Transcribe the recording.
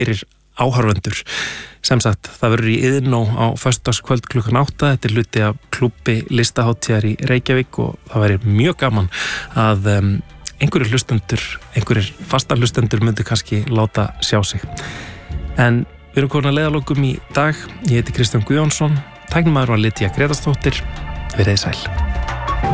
fyrir áhorfendur. Sem sagt, það verður í Iðnó á föstudagskvöld klukkan 8. Þetta hluti af klúbbi listahátíðar í Reykjavík og það væri mjög gaman að einhverjir fastar hlustendur myndi kannski láta sjá sig. En við erum komin að leiðarlokum í dag. Ég heiti Kristján Guðjónsson, tæknimaður var Lydia Gretarsdóttir. Verið sæl.